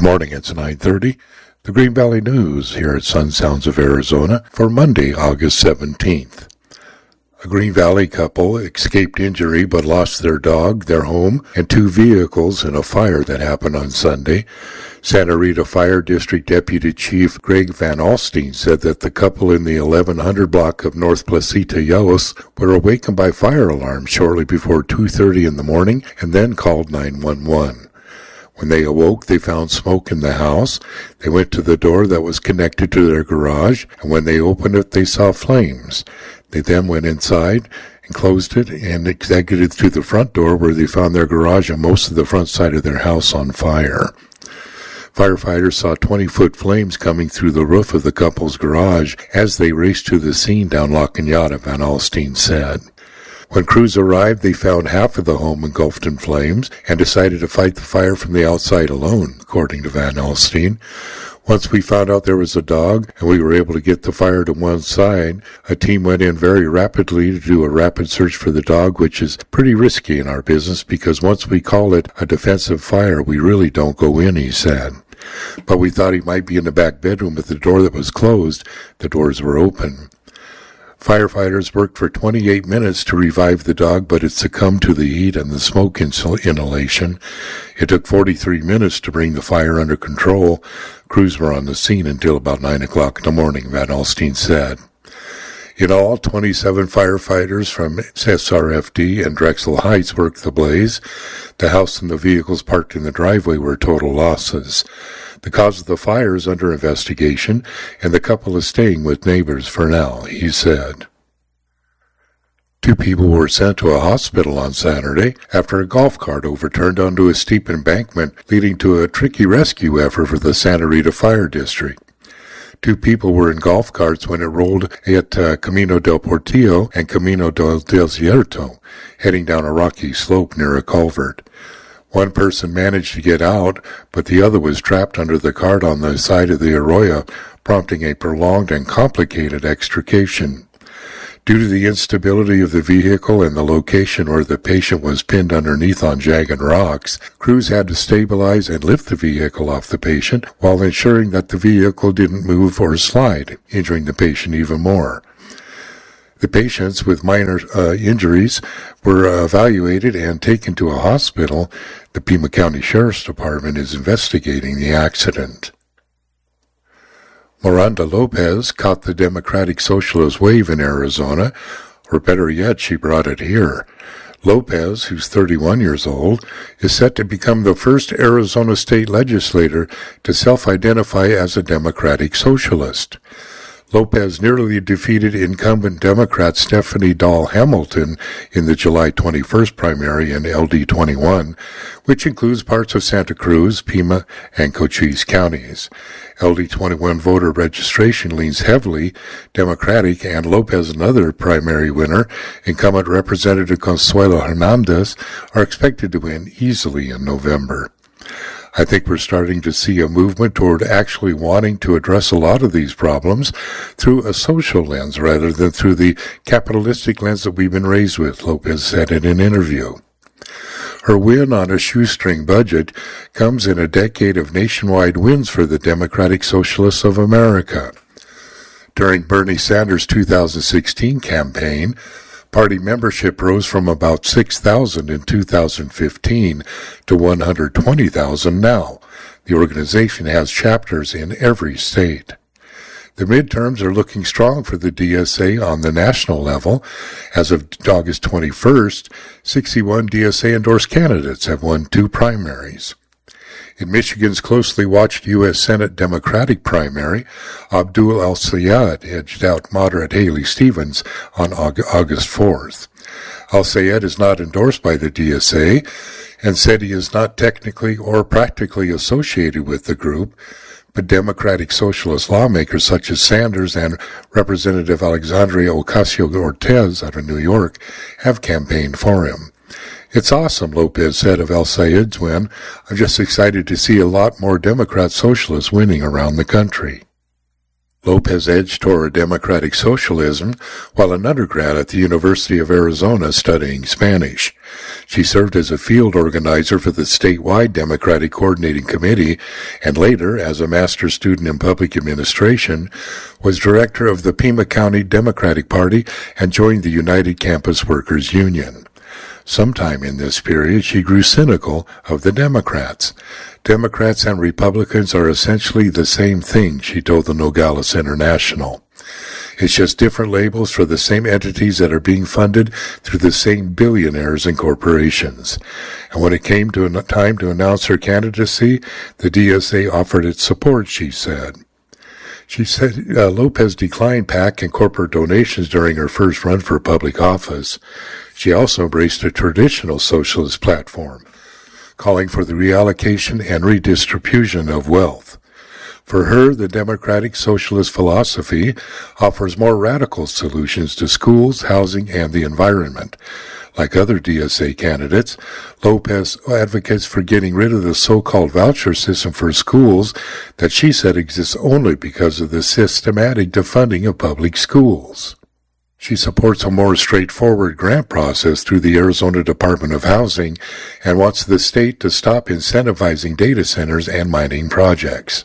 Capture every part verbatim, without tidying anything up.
morning, it's nine thirty. The Green Valley News here at Sun Sounds of Arizona for Monday, August seventeenth. A Green Valley couple escaped injury but lost their dog, their home, and two vehicles in a fire that happened on Sunday. Santa Rita Fire District Deputy Chief Greg Van Alstine said that the couple in the eleven hundred block of North Placita Yellows were awakened by fire alarms shortly before two thirty in the morning and then called nine one one. When they awoke, they found smoke in the house. They went to the door that was connected to their garage, and when they opened it, they saw flames. They then went inside and closed it and exited through the front door where they found their garage and most of the front side of their house on fire. Firefighters saw twenty-foot flames coming through the roof of the couple's garage as they raced to the scene down La Cañada, Van Alstine said. When crews arrived, they found half of the home engulfed in flames and decided to fight the fire from the outside alone, according to Van Alstine. Once we found out there was a dog and we were able to get the fire to one side, a team went in very rapidly to do a rapid search for the dog, which is pretty risky in our business because once we call it a defensive fire, we really don't go in, he said. But we thought he might be in the back bedroom with the door that was closed. The doors were open. Firefighters worked for twenty-eight minutes to revive the dog, but it succumbed to the heat and the smoke inhalation. It took forty-three minutes to bring the fire under control. Crews were on the scene until about nine o'clock in the morning, Van Alstine said. In all, twenty-seven firefighters from S R F D and Drexel Heights worked the blaze. The house and the vehicles parked in the driveway were total losses. The cause of the fire is under investigation, and the couple is staying with neighbors for now, he said. Two people were sent to a hospital on Saturday after a golf cart overturned onto a steep embankment, leading to a tricky rescue effort for the Santa Rita Fire District. Two people were in golf carts when it rolled at uh, Camino del Portillo and Camino del Desierto, heading down a rocky slope near a culvert. One person managed to get out, but the other was trapped under the cart on the side of the arroyo, prompting a prolonged and complicated extrication. Due to the instability of the vehicle and the location where the patient was pinned underneath on jagged rocks, crews had to stabilize and lift the vehicle off the patient while ensuring that the vehicle didn't move or slide, injuring the patient even more. The patients with minor uh, injuries were uh, evaluated and taken to a hospital. The Pima County Sheriff's Department is investigating the accident. Miranda Lopez caught the Democratic Socialist wave in Arizona, or better yet, she brought it here. Lopez, who's thirty-one years old, is set to become the first Arizona state legislator to self-identify as a Democratic Socialist. Lopez nearly defeated incumbent Democrat Stephanie Dahl Hamilton in the July twenty-first primary in L D twenty-one, which includes parts of Santa Cruz, Pima, and Cochise counties. L D twenty-one voter registration leans heavily Democratic, and Lopez, another primary winner, incumbent Representative Consuelo Hernandez, are expected to win easily in November. I think we're starting to see a movement toward actually wanting to address a lot of these problems through a social lens rather than through the capitalistic lens that we've been raised with, Lopez said in an interview. Her win on a shoestring budget comes in a decade of nationwide wins for the Democratic Socialists of America. During Bernie Sanders' two thousand sixteen campaign, party membership rose from about six thousand in two thousand fifteen to one hundred twenty thousand now. The organization has chapters in every state. The midterms are looking strong for the D S A on the national level. As of August twenty-first, sixty-one D S A-endorsed candidates have won two primaries. In Michigan's closely watched U S Senate Democratic primary, Abdul El-Sayed edged out moderate Haley Stevens on August fourth. El-Sayed is not endorsed by the D S A and said he is not technically or practically associated with the group, but Democratic Socialist lawmakers such as Sanders and Representative Alexandria Ocasio-Cortez out of New York have campaigned for him. It's awesome, Lopez said of El-Sayed's win. I'm just excited to see a lot more Democrat socialists winning around the country. Lopez edged toward democratic socialism while an undergrad at the University of Arizona studying Spanish. She served as a field organizer for the statewide Democratic Coordinating Committee and later, as a master's student in public administration, was director of the Pima County Democratic Party and joined the United Campus Workers Union. Sometime in this period, she grew cynical of the Democrats. Democrats and Republicans are essentially the same thing, she told the Nogales International. It's just different labels for the same entities that are being funded through the same billionaires and corporations. And when it came to a time to announce her candidacy, the D S A offered its support, she said. She said uh, Lopez declined PAC and corporate donations during her first run for public office. She also embraced a traditional socialist platform, calling for the reallocation and redistribution of wealth. For her, the democratic socialist philosophy offers more radical solutions to schools, housing, and the environment. Like other D S A candidates, Lopez advocates for getting rid of the so-called voucher system for schools that she said exists only because of the systematic defunding of public schools. She supports a more straightforward grant process through the Arizona Department of Housing and wants the state to stop incentivizing data centers and mining projects.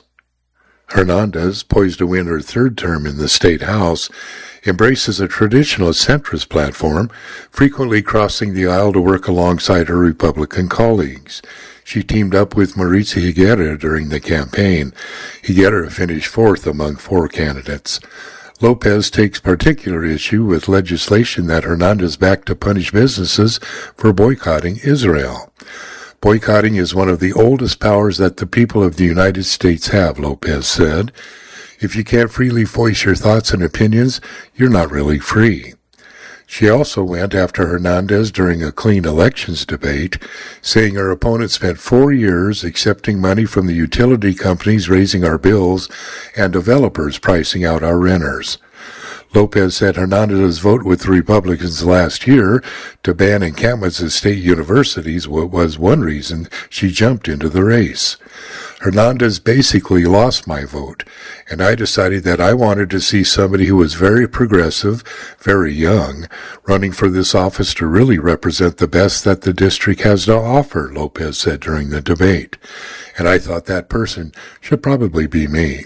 Hernandez, poised to win her third term in the state house, embraces a traditional centrist platform, frequently crossing the aisle to work alongside her Republican colleagues. She teamed up with Maritza Higuera during the campaign. Higuera finished fourth among four candidates. Lopez takes particular issue with legislation that Hernandez backed to punish businesses for boycotting Israel. Boycotting is one of the oldest powers that the people of the United States have, Lopez said. If you can't freely voice your thoughts and opinions, you're not really free. She also went after Hernandez during a clean elections debate, saying her opponent spent four years accepting money from the utility companies raising our bills and developers pricing out our renters. Lopez said Hernandez's vote with the Republicans last year to ban encampments at state universities was one reason she jumped into the race. Hernandez basically lost my vote, and I decided that I wanted to see somebody who was very progressive, very young, running for this office to really represent the best that the district has to offer, Lopez said during the debate. And I thought that person should probably be me.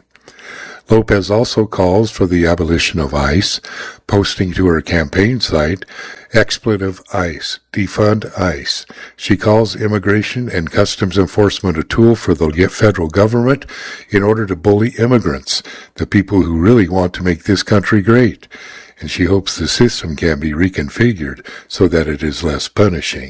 Lopez also calls for the abolition of ICE, posting to her campaign site, expletive ICE, defund ICE. She calls immigration and customs enforcement a tool for the federal government in order to bully immigrants, the people who really want to make this country great. And she hopes the system can be reconfigured so that it is less punishing.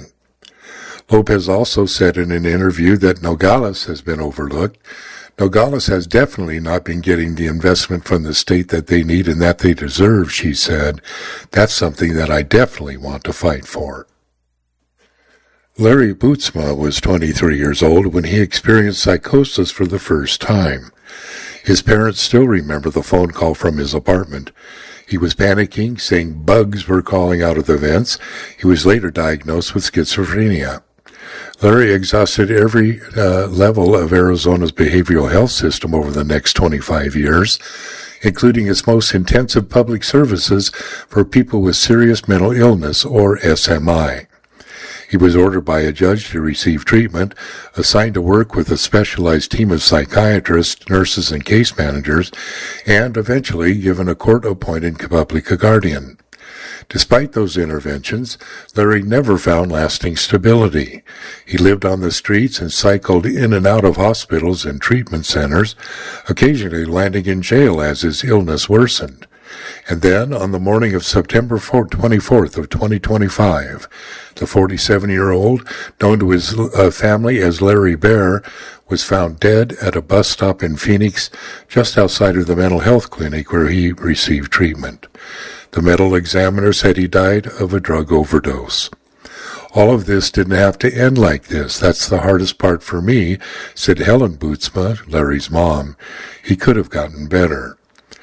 Lopez also said in an interview that Nogales has been overlooked. Nogales has definitely not been getting the investment from the state that they need and that they deserve, she said. That's something that I definitely want to fight for. Larry Bootsma was twenty-three years old when he experienced psychosis for the first time. His parents still remember the phone call from his apartment. He was panicking, saying bugs were calling out of the vents. He was later diagnosed with schizophrenia. Larry exhausted every uh, level of Arizona's behavioral health system over the next twenty-five years, including its most intensive public services for people with serious mental illness, or S M I. He was ordered by a judge to receive treatment, assigned to work with a specialized team of psychiatrists, nurses, and case managers, and eventually given a court-appointed public guardian. Despite those interventions, Larry never found lasting stability. He lived on the streets and cycled in and out of hospitals and treatment centers, occasionally landing in jail as his illness worsened. And then, on the morning of September twenty-fourth of twenty twenty-five, the forty-seven-year-old, known to his uh, family as Larry Bear, was found dead at a bus stop in Phoenix, just outside of the mental health clinic where he received treatment. The medical examiner said he died of a drug overdose. All of this didn't have to end like this. That's the hardest part for me, said Helen Bootsma, Larry's mom. He could have gotten better.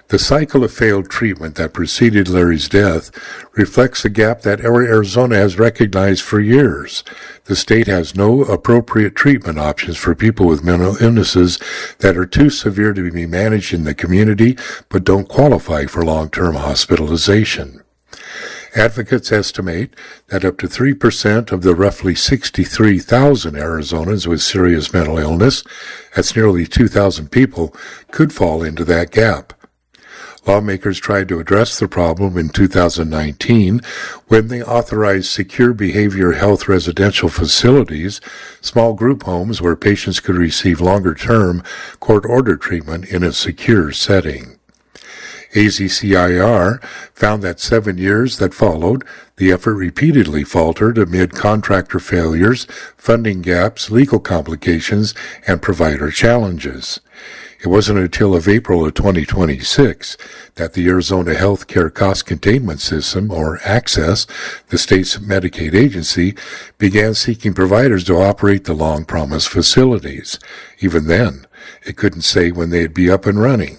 The cycle of failed treatment that preceded Larry's death reflects a gap that Arizona has recognized for years. The state has no appropriate treatment options for people with mental illnesses that are too severe to be managed in the community but don't qualify for long-term hospitalization. Advocates estimate that up to three percent of the roughly sixty-three thousand Arizonans with serious mental illness, that's nearly two thousand people, could fall into that gap. Lawmakers tried to address the problem in two thousand nineteen when they authorized secure behavioral health residential facilities, small group homes where patients could receive longer-term court-ordered treatment in a secure setting. A Z C I R found that seven years that followed, the effort repeatedly faltered amid contractor failures, funding gaps, legal complications, and provider challenges. It wasn't until of April of twenty twenty-six that the Arizona Healthcare Cost Containment System, or ACCESS, the state's Medicaid agency, began seeking providers to operate the long-promised facilities. Even then, it couldn't say when they'd be up and running.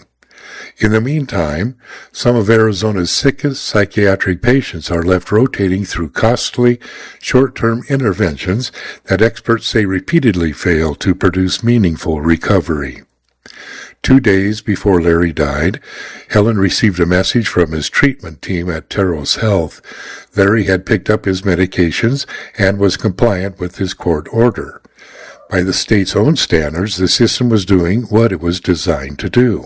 In the meantime, some of Arizona's sickest psychiatric patients are left rotating through costly, short-term interventions that experts say repeatedly fail to produce meaningful recovery. Two days before Larry died, Helen received a message from his treatment team at Teros Health. Larry had picked up his medications and was compliant with his court order. By the state's own standards, the system was doing what it was designed to do.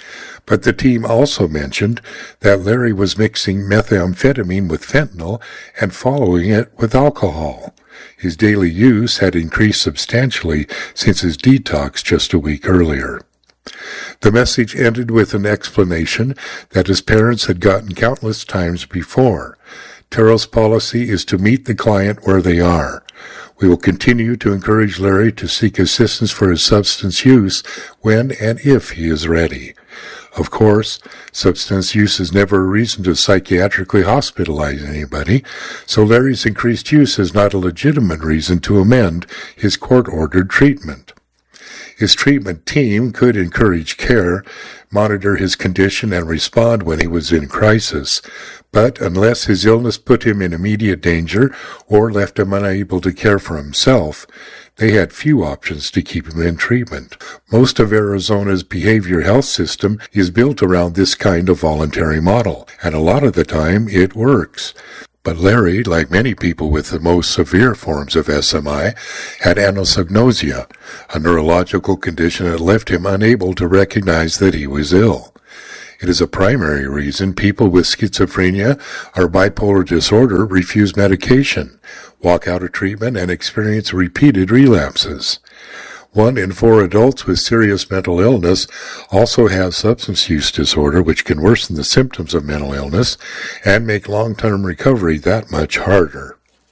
But the team also mentioned that Larry was mixing methamphetamine with fentanyl and following it with alcohol. His daily use had increased substantially since his detox just a week earlier. The message ended with an explanation that his parents had gotten countless times before. Teros' policy is to meet the client where they are. We will continue to encourage Larry to seek assistance for his substance use when and if he is ready. Of course, substance use is never a reason to psychiatrically hospitalize anybody, so Larry's increased use is not a legitimate reason to amend his court-ordered treatment. His treatment team could encourage care, monitor his condition, and respond when he was in crisis, but unless his illness put him in immediate danger or left him unable to care for himself, they had few options to keep him in treatment. Most of Arizona's behavioral health system is built around this kind of voluntary model, and a lot of the time it works. But Larry, like many people with the most severe forms of S M I, had anosognosia, a neurological condition that left him unable to recognize that he was ill. It is a primary reason people with schizophrenia or bipolar disorder refuse medication, walk out of treatment, and experience repeated relapses. One in four adults with serious mental illness also have substance use disorder, which can worsen the symptoms of mental illness and make long-term recovery that much harder.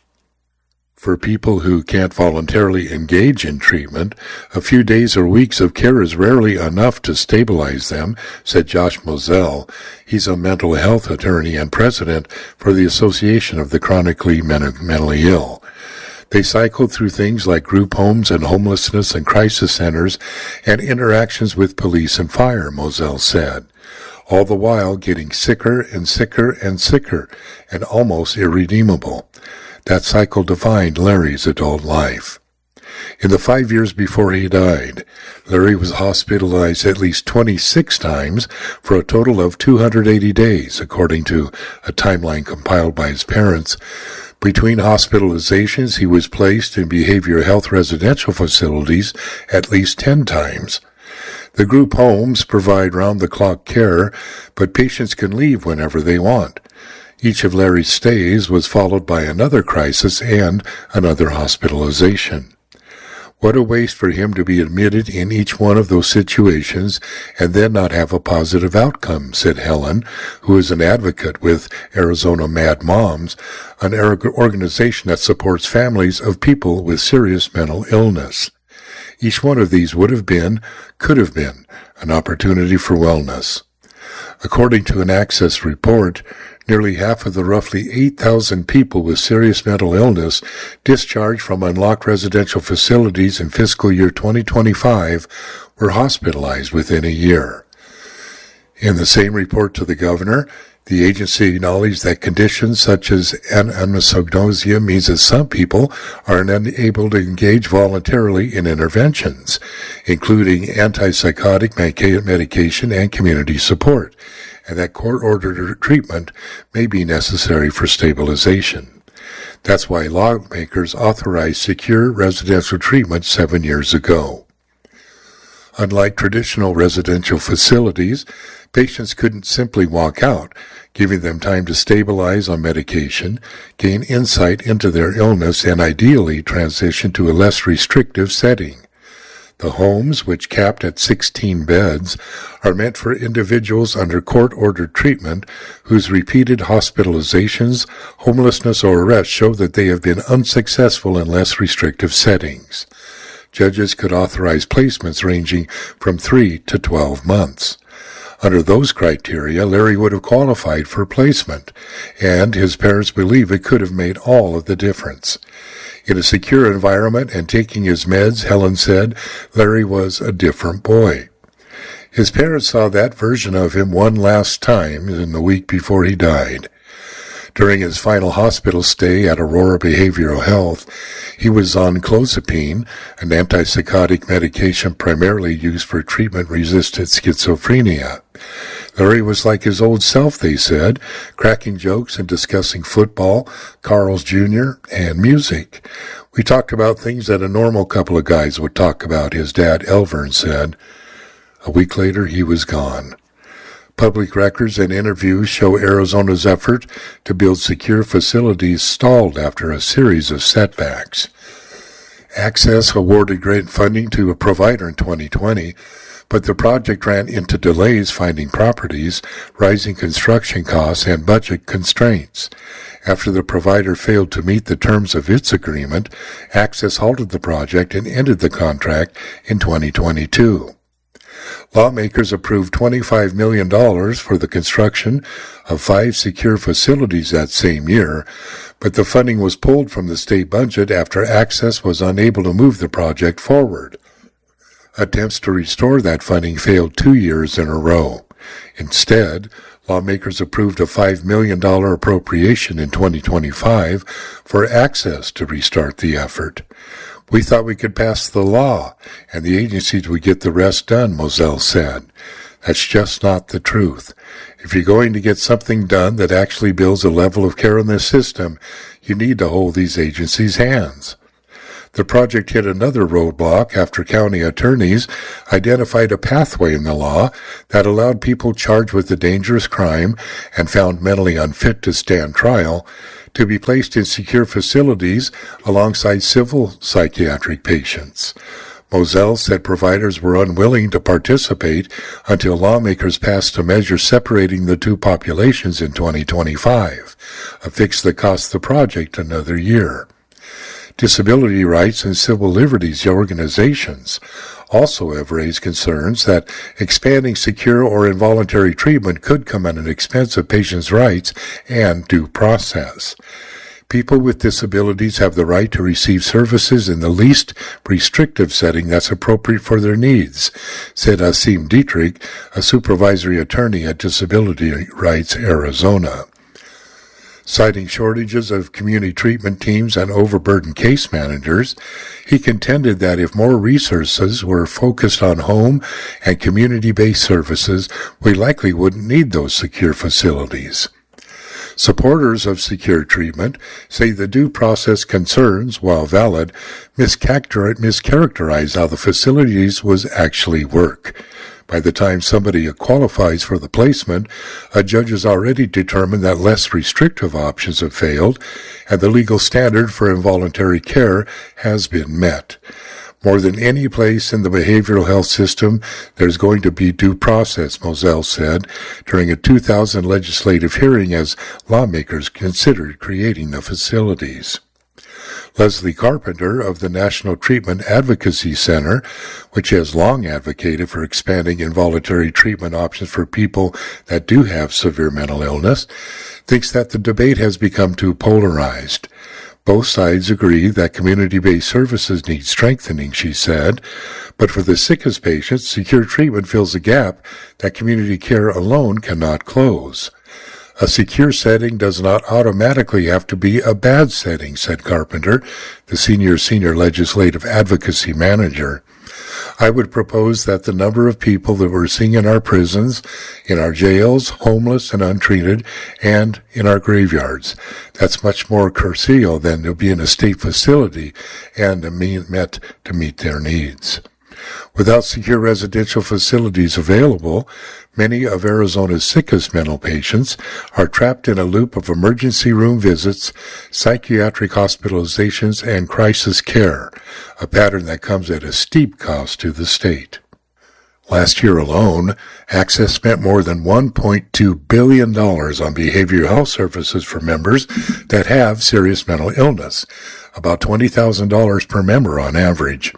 For people who can't voluntarily engage in treatment, a few days or weeks of care is rarely enough to stabilize them, said Josh Moselle. He's a mental health attorney and president for the Association of the Chronically Mentally Ill. They cycle through things like group homes and homelessness and crisis centers and interactions with police and fire, Moselle said, all the while getting sicker and sicker and sicker and almost irredeemable. That cycle defined Larry's adult life. In the five years before he died, Larry was hospitalized at least twenty-six times for a total of two hundred eighty days, according to a timeline compiled by his parents. Between hospitalizations, he was placed in behavioral health residential facilities at least ten times. The group homes provide round-the-clock care, but patients can leave whenever they want. Each of Larry's stays was followed by another crisis and another hospitalization. What a waste for him to be admitted in each one of those situations and then not have a positive outcome, said Helen, who is an advocate with Arizona Mad Moms, an organization that supports families of people with serious mental illness. Each one of these would have been, could have been, an opportunity for wellness. According to an ACCESS report, nearly half of the roughly eight thousand people with serious mental illness discharged from unlocked residential facilities in fiscal year twenty twenty-five were hospitalized within a year. In the same report to the governor, the agency acknowledged that conditions such as anosognosia means that some people are unable to engage voluntarily in interventions, including antipsychotic medication and community support, and that court-ordered treatment may be necessary for stabilization. That's why lawmakers authorized secure residential treatment seven years ago. Unlike traditional residential facilities, patients couldn't simply walk out, giving them time to stabilize on medication, gain insight into their illness, and ideally transition to a less restrictive setting. The homes, which capped at sixteen beds, are meant for individuals under court-ordered treatment whose repeated hospitalizations, homelessness, or arrest show that they have been unsuccessful in less restrictive settings. Judges could authorize placements ranging from three to twelve months. Under those criteria, Larry would have qualified for placement, and his parents believe it could have made all of the difference. In a secure environment and taking his meds, Helen said, Larry was a different boy. His parents saw that version of him one last time in the week before he died. During his final hospital stay at Aurora Behavioral Health, he was on clozapine, an antipsychotic medication primarily used for treatment-resistant schizophrenia. Larry was like his old self, they said, cracking jokes and discussing football, Carl's Junior, and music. We talked about things that a normal couple of guys would talk about, his dad, Elvern, said. A week later, he was gone. Public records and interviews show Arizona's effort to build secure facilities stalled after a series of setbacks. Access awarded grant funding to a provider in twenty twenty, but the project ran into delays finding properties, rising construction costs, and budget constraints. After the provider failed to meet the terms of its agreement, Access halted the project and ended the contract in twenty twenty-two. Lawmakers approved twenty-five million dollars for the construction of five secure facilities that same year, but the funding was pulled from the state budget after Access was unable to move the project forward. Attempts to restore that funding failed two years in a row. Instead, lawmakers approved a five million dollars appropriation in twenty twenty-five for Access to restart the effort. We thought we could pass the law, and the agencies would get the rest done, Moselle said. That's just not the truth. If you're going to get something done that actually builds a level of care in the system, you need to hold these agencies' hands. The project hit another roadblock after county attorneys identified a pathway in the law that allowed people charged with a dangerous crime and found mentally unfit to stand trial to be placed in secure facilities alongside civil psychiatric patients. Moselle said providers were unwilling to participate until lawmakers passed a measure separating the two populations in twenty twenty-five, a fix that cost the project another year. Disability rights and civil liberties organizations also have raised concerns that expanding secure or involuntary treatment could come at an expense of patients' rights and due process. People with disabilities have the right to receive services in the least restrictive setting that's appropriate for their needs, said Asim Dietrich, a supervisory attorney at Disability Rights Arizona. Citing shortages of community treatment teams and overburdened case managers, he contended that if more resources were focused on home and community-based services, we likely wouldn't need those secure facilities. Supporters of secure treatment say the due process concerns, while valid, mischaracterize how the facilities would actually work. By the time somebody qualifies for the placement, a judge has already determined that less restrictive options have failed, and the legal standard for involuntary care has been met. More than any place in the behavioral health system, there's going to be due process, Moselle said, during a two thousand legislative hearing as lawmakers considered creating the facilities. Leslie Carpenter of the National Treatment Advocacy Center, which has long advocated for expanding involuntary treatment options for people that do have severe mental illness, thinks that the debate has become too polarized. Both sides agree that community-based services need strengthening, she said, but for the sickest patients, secure treatment fills a gap that community care alone cannot close. A secure setting does not automatically have to be a bad setting, said Carpenter, the senior senior legislative advocacy manager. I would propose that the number of people that we're seeing in our prisons, in our jails, homeless and untreated, and in our graveyards, that's much more crucial than to be in a state facility and met to meet their needs. Without secure residential facilities available, many of Arizona's sickest mental patients are trapped in a loop of emergency room visits, psychiatric hospitalizations, and crisis care, a pattern that comes at a steep cost to the state. Last year alone, Access spent more than one point two billion dollars on behavioral health services for members that have serious mental illness, about twenty thousand dollars per member on average.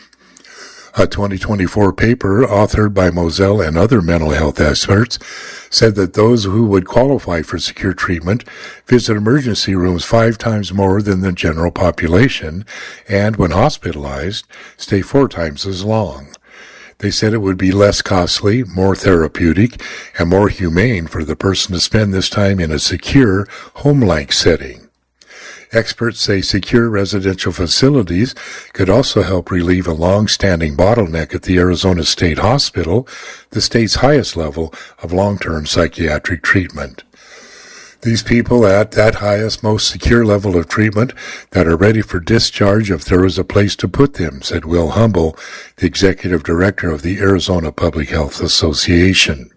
A twenty twenty-four paper authored by Moselle and other mental health experts said that those who would qualify for secure treatment visit emergency rooms five times more than the general population and, when hospitalized, stay four times as long. They said it would be less costly, more therapeutic, and more humane for the person to spend this time in a secure, home-like setting. Experts say secure residential facilities could also help relieve a long-standing bottleneck at the Arizona State Hospital, the state's highest level of long-term psychiatric treatment. These people at that highest, most secure level of treatment that are ready for discharge if there is a place to put them, said Will Humble, the executive director of the Arizona Public Health Association.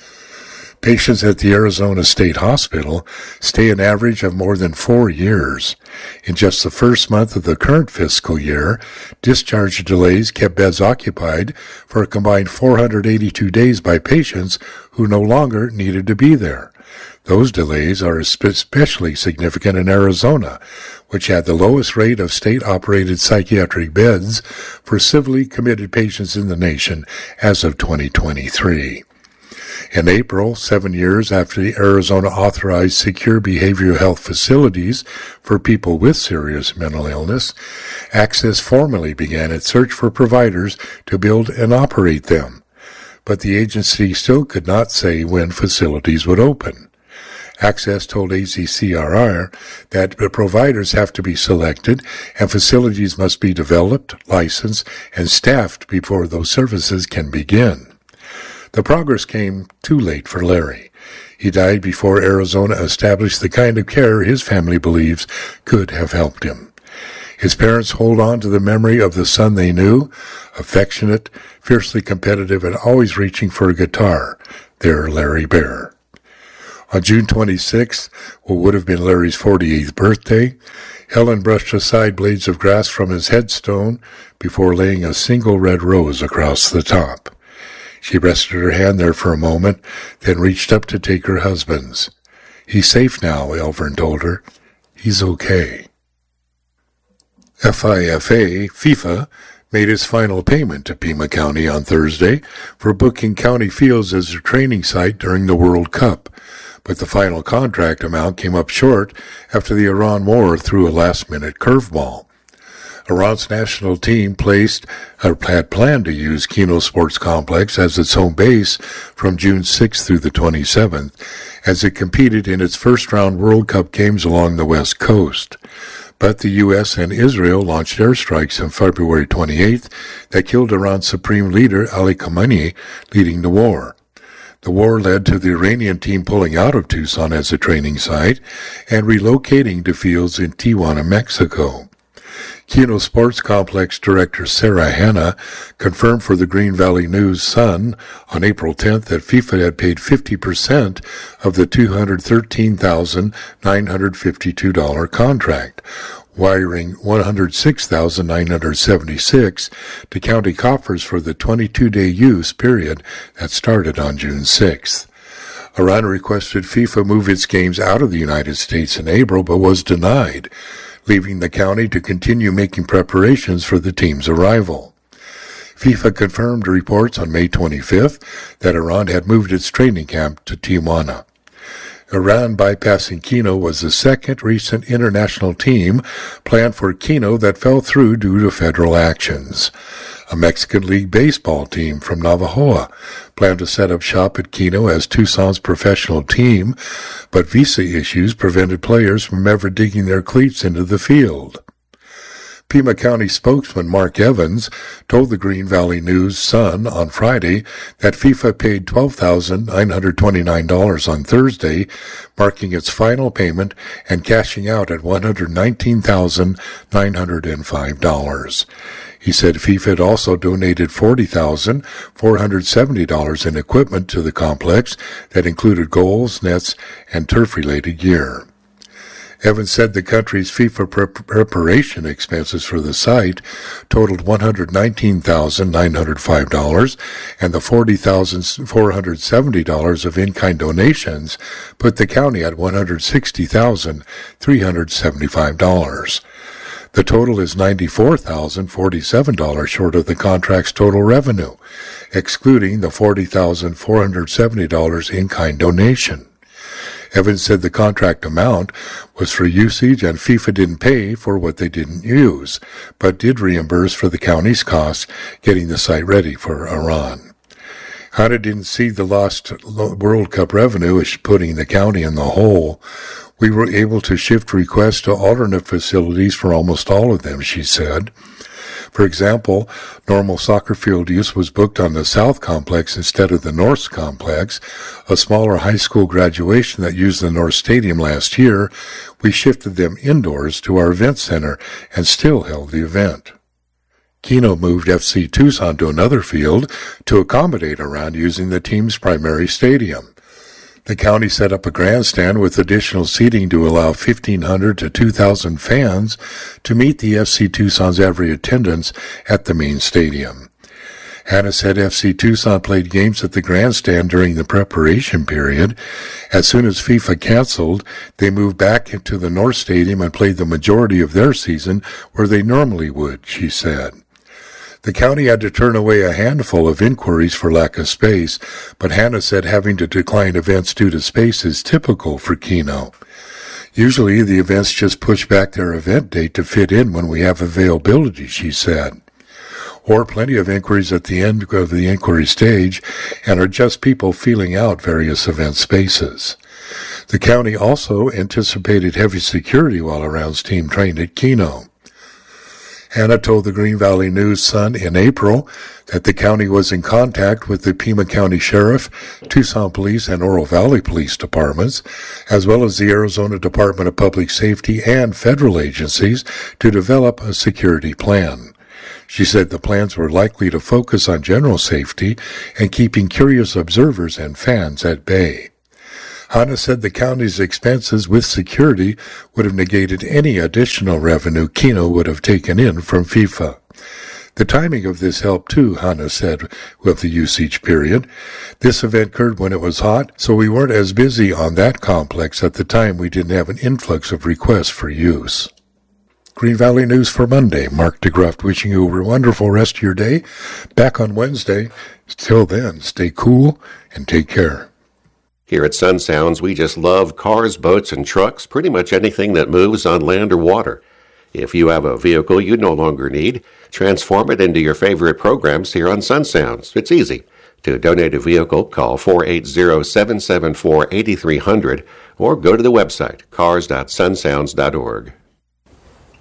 Patients at the Arizona State Hospital stay an average of more than four years. In just the first month of the current fiscal year, discharge delays kept beds occupied for a combined four hundred eighty-two days by patients who no longer needed to be there. Those delays are especially significant in Arizona, which had the lowest rate of state-operated psychiatric beds for civilly committed patients in the nation as of twenty twenty-three. In April, seven years after the Arizona authorized secure behavioral health facilities for people with serious mental illness, Access formally began its search for providers to build and operate them. But the agency still could not say when facilities would open. Access told A Z C R R that providers have to be selected and facilities must be developed, licensed, and staffed before those services can begin. The progress came too late for Larry. He died before Arizona established the kind of care his family believes could have helped him. His parents hold on to the memory of the son they knew, affectionate, fiercely competitive, and always reaching for a guitar, their Larry Bear. On June twenty-sixth, what would have been Larry's forty-eighth birthday, Helen brushed aside blades of grass from his headstone before laying a single red rose across the top. She rested her hand there for a moment, then reached up to take her husband's. He's safe now, Elvern told her. He's okay. FIFA, FIFA, made its final payment to Pima County on Thursday for booking County Fields as their training site during the World Cup, but the final contract amount came up short after the Iran war threw a last-minute curveball. Iran's national team placed or had planned to use Kino Sports Complex as its home base from June sixth through the twenty-seventh as it competed in its first-round World Cup games along the West Coast. But the U S and Israel launched airstrikes on February twenty-eighth that killed Iran's supreme leader Ali Khamenei, leading the war. The war led to the Iranian team pulling out of Tucson as a training site and relocating to fields in Tijuana, Mexico. Kino Sports Complex Director Sarah Hanna confirmed for the Green Valley News-Sun on April tenth that FIFA had paid fifty percent of the two hundred thirteen thousand nine hundred fifty-two dollars contract, wiring one hundred six thousand nine hundred seventy-six dollars to county coffers for the twenty-two day use period that started on June sixth. Iran requested FIFA move its games out of the United States in April, but was denied, leaving the county to continue making preparations for the team's arrival. FIFA confirmed reports on May twenty-fifth that Iran had moved its training camp to Tijuana. Iran bypassing Keno was the second recent international team planned for Keno that fell through due to federal actions. A Mexican League baseball team from Navajoa planned to set up shop at Keno as Tucson's professional team, but visa issues prevented players from ever digging their cleats into the field. Pima County spokesman Mark Evans told the Green Valley News-Sun on Friday that FIFA paid twelve thousand nine hundred twenty-nine dollars on Thursday, marking its final payment and cashing out at one hundred nineteen thousand nine hundred five dollars. He said FIFA had also donated forty thousand four hundred seventy dollars in equipment to the complex that included goals, nets, and turf-related gear. Evans said the country's FIFA pre- preparation expenses for the site totaled one hundred nineteen thousand nine hundred five dollars, and the forty thousand four hundred seventy dollars of in-kind donations put the county at one hundred sixty thousand three hundred seventy-five dollars. The total is ninety-four thousand forty-seven dollars short of the contract's total revenue, excluding the forty thousand four hundred seventy dollars in-kind donation. Evans said the contract amount was for usage and FIFA didn't pay for what they didn't use, but did reimburse for the county's costs getting the site ready for Iran. Hanna didn't see the lost World Cup revenue as putting the county in the hole. We were able to shift requests to alternate facilities for almost all of them, she said. For example, normal soccer field use was booked on the South Complex instead of the North Complex. A smaller high school graduation that used the North Stadium last year, we shifted them indoors to our event center and still held the event. Keno moved F C Tucson to another field to accommodate Iran using the team's primary stadium. The county set up a grandstand with additional seating to allow fifteen hundred to two thousand fans to meet the F C Tucson's average attendance at the main stadium. Hanna said F C Tucson played games at the grandstand during the preparation period. As soon as FIFA canceled, they moved back into the North Stadium and played the majority of their season where they normally would, she said. The county had to turn away a handful of inquiries for lack of space, but Hanna said having to decline events due to space is typical for Keno. Usually the events just push back their event date to fit in when we have availability, she said. Or plenty of inquiries at the end of the inquiry stage and are just people feeling out various event spaces. The county also anticipated heavy security while Iran's team trained at Keno. Hanna told the Green Valley News-Sun in April that the county was in contact with the Pima County Sheriff, Tucson Police, and Oro Valley Police Departments, as well as the Arizona Department of Public Safety and federal agencies to develop a security plan. She said the plans were likely to focus on general safety and keeping curious observers and fans at bay. Hanna said the county's expenses with security would have negated any additional revenue Keno would have taken in from FIFA. The timing of this helped too, Hanna said, with the usage period. This event occurred when it was hot, so we weren't as busy on that complex at the time we didn't have an influx of requests for use. Green Valley News for Monday. Mark DeGruft wishing you a wonderful rest of your day. Back on Wednesday. Till then, stay cool and take care. Here at Sun Sounds, we just love cars, boats, and trucks, pretty much anything that moves on land or water. If you have a vehicle you no longer need, transform it into your favorite programs here on Sun Sounds. It's easy. To donate a vehicle, call four eight zero, seven seven four, eight three zero zero or go to the website cars dot sun sounds dot org.